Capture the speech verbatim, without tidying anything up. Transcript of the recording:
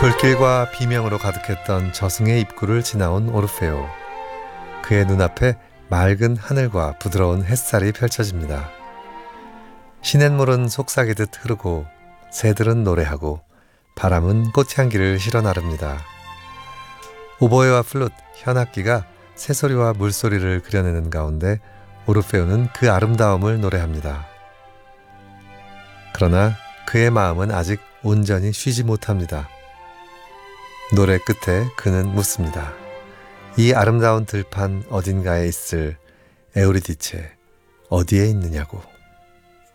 불길과 비명으로 가득했던 저승의 입구를 지나온 오르페오. 그의 눈앞에 맑은 하늘과 부드러운 햇살이 펼쳐집니다. 시냇물은 속삭이듯 흐르고 새들은 노래하고 바람은 꽃향기를 실어 나릅니다. 오보에와 플룻, 현악기가 새소리와 물소리를 그려내는 가운데 오르페오는 그 아름다움을 노래합니다. 그러나 그의 마음은 아직 온전히 쉬지 못합니다. 노래 끝에 그는 묻습니다. 이 아름다운 들판 어딘가에 있을 에우리디체 어디에 있느냐고.